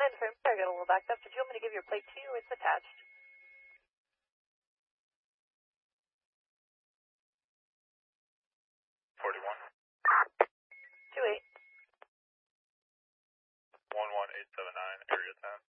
I got a little backed up. Did you want me to give your plate to you? It's attached. 41. 28. 11879, area 10.